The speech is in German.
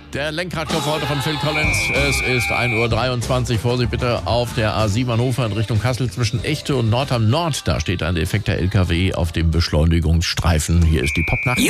Der Lenkradkoffer heute von Phil Collins. Es ist 1:23 Uhr. Vorsicht bitte auf der A7 Hannover in Richtung Kassel zwischen Echte und Nordham Nord. Da steht ein defekter LKW auf dem Beschleunigungsstreifen. Hier ist die Popnacht.